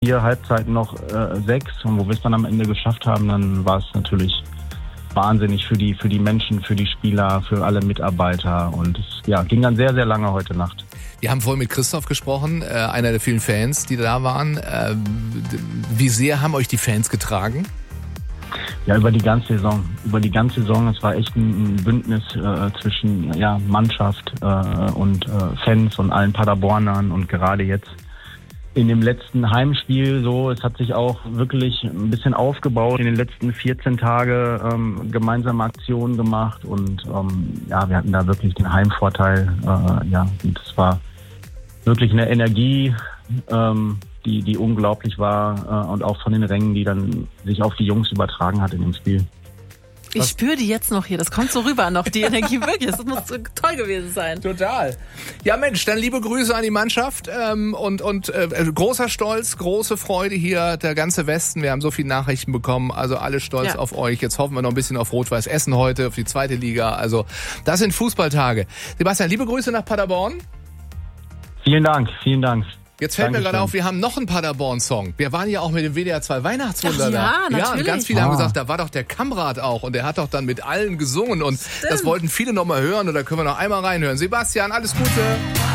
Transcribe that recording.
4 Halbzeiten noch 6 und wo wir es dann am Ende geschafft haben, dann war es natürlich wahnsinnig für die Menschen, für die Spieler, für alle Mitarbeiter und es ging dann sehr, sehr lange heute Nacht. Wir haben vorhin mit Christoph gesprochen, einer der vielen Fans, die da waren. Wie sehr haben euch die Fans getragen? Ja, über die ganze Saison. Es war echt ein Bündnis zwischen Mannschaft und Fans und allen Paderbornern und gerade jetzt in dem letzten Heimspiel es hat sich auch wirklich ein bisschen aufgebaut. In den letzten 14 Tagen gemeinsame Aktionen gemacht und wir hatten da wirklich den Heimvorteil. Und es war wirklich eine Energie, die unglaublich war und auch von den Rängen, die dann sich auf die Jungs übertragen hat in dem Spiel. Ich spüre die jetzt noch hier, das kommt so rüber noch, die Energie wirklich, das muss so toll gewesen sein. Total. Ja Mensch, dann liebe Grüße an die Mannschaft und großer Stolz, große Freude hier, der ganze Westen, wir haben so viele Nachrichten bekommen, also alle stolz auf euch. Jetzt hoffen wir noch ein bisschen auf Rot-Weiß Essen heute, auf die 2. Liga, also das sind Fußballtage. Sebastian, liebe Grüße nach Paderborn. Vielen Dank. Jetzt fällt mir gerade auf, wir haben noch einen Paderborn-Song. Wir waren ja auch mit dem WDR 2 Weihnachtswunder da. Ja, natürlich. Ja, und ganz viele haben gesagt, da war doch der Kamrat auch und der hat doch dann mit allen gesungen und das wollten viele noch mal hören und da können wir noch einmal reinhören. Sebastian, alles Gute.